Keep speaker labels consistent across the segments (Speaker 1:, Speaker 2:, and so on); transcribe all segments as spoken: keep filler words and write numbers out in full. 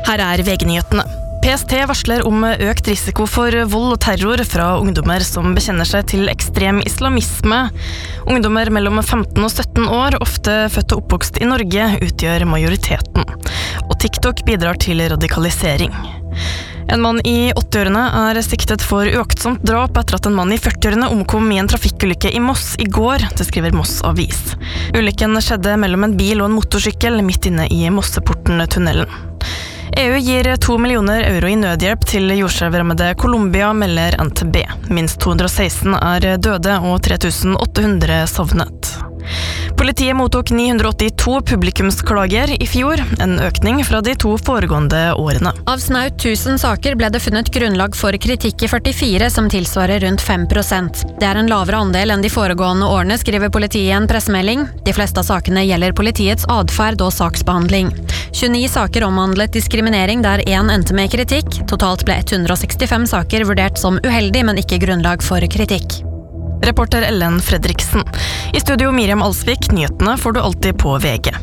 Speaker 1: Her er V G-nyhetene. P S T varsler om økt risiko for vold og terror fra ungdommer som bekjenner seg til ekstrem islamisme. Ungdommer mellom femten og sytten år, ofte født og oppvokst i Norge, utgjør majoriteten. Og TikTok bidrar til radikalisering. En mann i åttiårene er siktet for uaktsomt drap etter at en mann i førtiårene omkom i en trafikkulykke i Moss i går, det skriver Moss Avis. Ulykken skjedde mellom en bil og en motorsykkel midt inne i Mosseporten-tunnelen. E U gir to millioner euro i nødhjelp til jordskjelvrammede Colombia, melder N T B. Minst to hundre og seksten er døde og tre tusen åtte hundre savnet. Politiet mottok ni hundre og åttito publikumsklager i fjor, en økning fra de to foregående årene.
Speaker 2: Av snaut tusen saker ble det funnet grunnlag for kritikk i førtifire, som tilsvarer rundt fem prosent. Det er en lavere andel enn de foregående årene, skriver politiet i en pressemelding. De fleste av sakene gjelder politiets adferd og saksbehandling. tjueni saker omhandlet diskriminering der én endte med kritikk. Totalt ble ett hundre og sekstifem saker vurdert som uheldig, men ikke grunnlag for kritikk.
Speaker 1: Reporter Ellen Fredriksen. I studio Miriam Alsvik, nyhetene får du alltid på V G.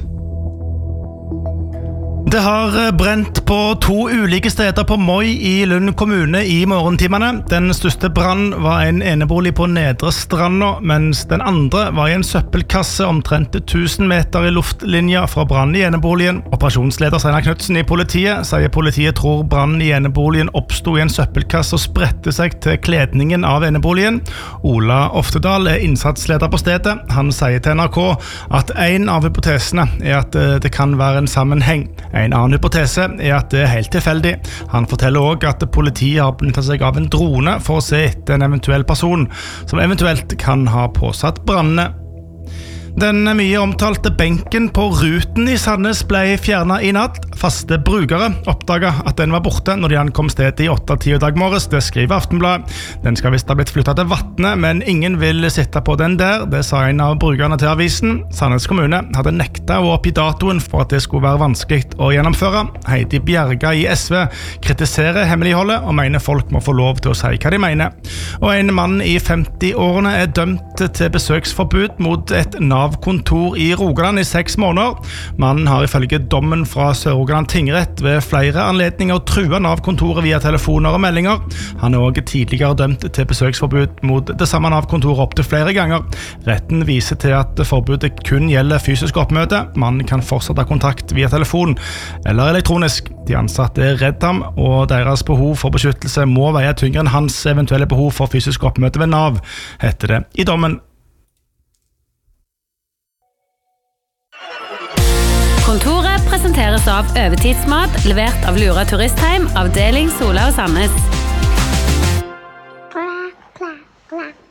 Speaker 3: Det har brent på to ulike steder på Moi i Lund kommune i morgentimene. Den største brann var en enebolig på Nedre Stranda, mens den andre var i en søppelkasse omtrent tusen meter i luftlinja fra brann i eneboligen. Operasjonsleder Steinar Knudsen i politiet sier politiet tror brann i eneboligen oppstod i en søppelkasse og spredte seg til kledningen av eneboligen. Ola Oftedal er innsatsleder på stedet. Han sier til N R K at en av hypotesene er at det kan være en sammenheng. En annen hypotese er at det er helt tilfeldig. Han forteller også at politiet har benyttet seg av en drone for å se etter en eventuell person som eventuelt kan ha påsatt brannene. Den mye omtalte benken på Ruten i Sandnes ble fjernet i natt. Faste brukere oppdaget at den var borte når de ankom stedet i åtte ti i dag morges, det skriver Aftenbladet. Den skal visst ha blitt flyttet til Vatne, men ingen vil sitte på den der, det sa en av brukerne til avisen. Sandnes kommune hadde nektet å oppgi datoen for at det skulle være vanskelig å gjennomføre. Heidi Bjerga i S V kritiserer hemmeligholdet og mener folk må få lov til å si hva de mener. Og en mann i femti-årene er dømt til besøksforbud mot et Nav-kontor i Rogaland i seks måneder. Mannen har ifølge dommen fra Sør-Rogaland tingrett ved flere anledninger trua Nav-kontoret via telefoner og meldinger. Han er også tidligere dømt til besøksforbud mot det samme Nav-kontoret opp til flere ganger. Retten viser til at forbudet kun gjelder fysisk oppmøte. Mannen kan fortsatt ha kontakt via telefon eller elektronisk. De ansatte er redd ham, og deres behov for beskyttelse må veie tyngre enn hans eventuelle behov for fysisk oppmøte ved Nav, heter det i dommen.
Speaker 4: Kontoret presenteres av Overtidsmat, levert av Lura Turistheim, avdeling Sola og Sandnes.